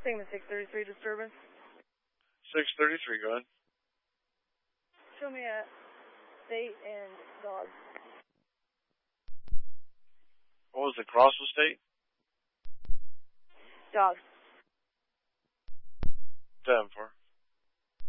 Segment 633 disturbance. 633, go ahead. Show me a state and dog. What was the Crossville state? Dog. 7-4.